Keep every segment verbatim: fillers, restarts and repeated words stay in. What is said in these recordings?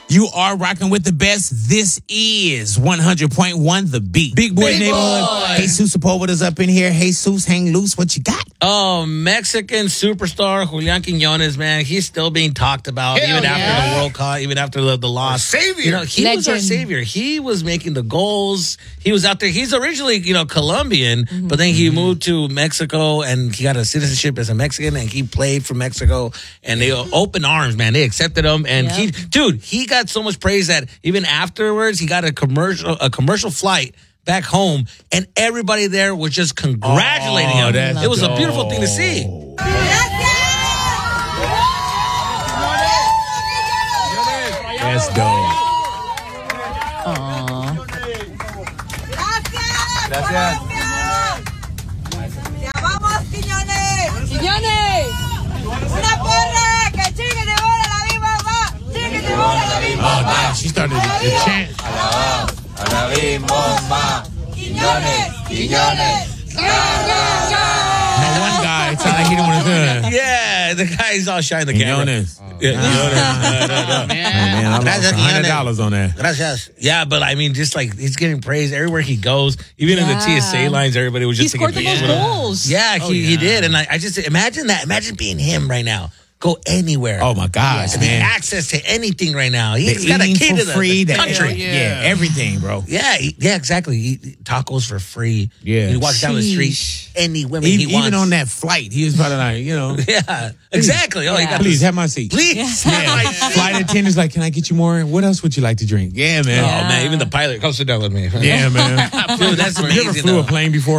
You are rocking with the best. This is one hundred point one The Beat. Big Boy Big Neighborhood. Boy. Jesus Sepulveda's up in here. Jesus, hang loose. What you got? Oh, Mexican superstar Julian Quiñones, man, he's still being talked about Hell even yeah. after the World Cup, even after the, the loss. savior. You know, he was our Legend. savior. He was making the goals. He was out there. He's originally, you know, Colombian, Mm-hmm. but then he moved to Mexico and he got a citizenship as a Mexican and he played for Mexico and they opened arms, man. They accepted him and Yep. he, dude, he got so much praise that even afterwards he got a commercial, a commercial flight back home, and everybody there was just congratulating Oh, him. that's It was a beautiful thing to see. That's dope. Gracias. ¡Ya vamos, Quiñones! ¡Quiñones! ¡Una porra! ¡Que chique de bola la misma va! ¡Chique de bola la misma Oh, va! damn. She started the, the chant. ¡A la misma! ¡Quiñones! ¡Quiñones! That one guy, it sounded like he didn't want to do it. Yeah, the guy's all shy in the camera. Quiñones. Yeah, Oh, man, I lost Gracias, one hundred dollars on that. Gracias. Yeah, but I mean, just like he's getting praised everywhere he goes. Even in the Yeah. T S A lines, everybody was He just scored the thinking, most yeah. goals. Yeah, Oh, he, he yeah. did, and I, I just imagine that. Imagine being him right now. Go anywhere. Oh, my gosh, The man. access to anything right now. The He's got a eating key for to the, free. the the- country. Yeah, yeah, everything, bro. Yeah, he- yeah, exactly. He, tacos for free. Yeah. You walk down the street, Sheesh. any women Even, he wants. even on that flight, he was probably like, you know, Yeah, exactly. Oh, he Yeah. got please this- have my seat. Please. Yeah. Flight attendant's like, can I get you more? What else would you like to drink? Yeah, man. Oh, man, even the pilot. Come sit down with me. Yeah, man. Dude, that's You amazing. ever flew a though. plane before?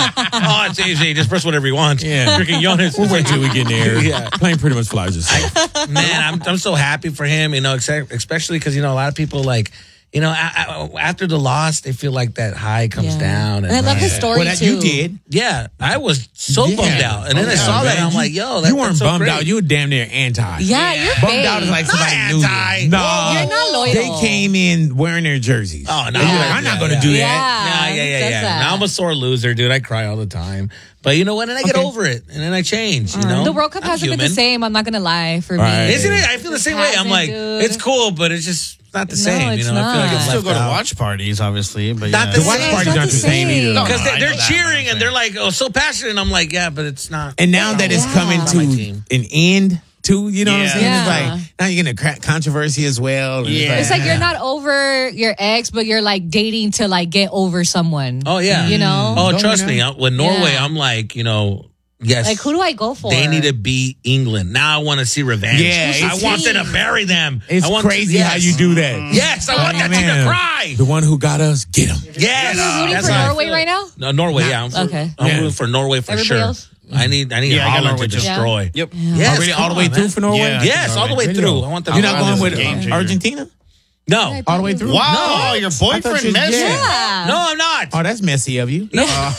Oh, it's easy. Just press whatever you want. Yeah. Freaking Jonas. We'll wait till we get in the air. Yeah. Plane pretty much flies itself. Man, I'm I'm so happy for him. You know, except, especially because you know a lot of people like. You know, a- a- after the loss, they feel like that high comes Yeah. down. And I love his story Well, that too. you did. Yeah, I was so Yeah. bummed out. And then I Yeah, saw that, man. and I'm like, yo, that, you weren't that's so bummed great. out. You were damn near anti. Yeah, you're Bummed fake. out is like Not somebody anti. knew you. No, Whoa. You're not loyal. They came in wearing their jerseys. Oh, no. They're like, Yeah, I'm not yeah, going to yeah. do Yeah. that. Yeah, yeah, yeah, Does yeah. that. Now I'm a sore loser, dude. I cry all the time. But you know what? And I get Okay. over it. And then I change, you know? The World Cup I'm hasn't been the human. same. I'm not gonna lie. For Right. me, Isn't it? I feel the same way. I'm hasn't, like, dude. it's cool, but it's just not the No, same. You it's know, I feel like not. it's Still left go to out. watch parties, obviously, but Not yeah. the The watch same. parties It's not aren't the the same same. either. No, Because I they, know they're that, cheering but- and they're like, oh, so passionate. And I'm like, yeah, but it's not. And now that it's Yeah. coming Not my to team. an end, too, you know what I'm Yeah. saying? Yeah. It's like, now you're getting a cra- controversy as well. And Yeah. It's like you're not over your ex, but you're like dating to like get over someone. Oh, yeah. You know? Oh, No, trust no. me. uh, With Norway, Yeah. I'm like, you know, yes. Like, who do I go for? They need to beat England. Now I want to see revenge. Yeah, I it's- want them to bury them. It's I want crazy yes. how you do that. Yes, I want that team to Man. cry. The one who got us, get him. Yes. Are you rooting That's for how I Norway feel. right now? No, Norway, yeah. I'm, for, Okay. I'm Yeah. rooting for Norway for Everybody sure. else? I need I need Yeah, I got Holland to Norway too. destroy. Yep. Yes, Already come all the way on, through man. for Norway? Yeah. Yes, all the way Video. through. I want them You're to not run going this with game uh, changer. Argentina? No. All the way through? Wow, your I thought boyfriend you- Messi? yeah. Yeah. No, I'm not. Oh, that's messy of you.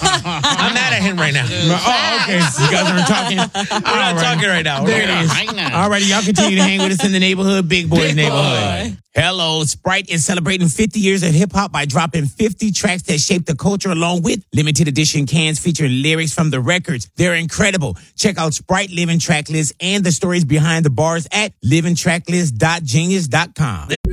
I'm mad at him right now. Oh, okay. So you guys aren't talking. We're not talking right now. There it We're- is. Hang on. All righty, y'all continue to hang with us in the neighborhood, Big Boys Big neighborhood. Hello, Sprite is celebrating fifty years of hip hop by dropping fifty tracks that shaped the culture along with limited edition cans featuring lyrics from the records. They're incredible. Check out Sprite Living Track List and the stories behind the bars at living track list dot genius dot com.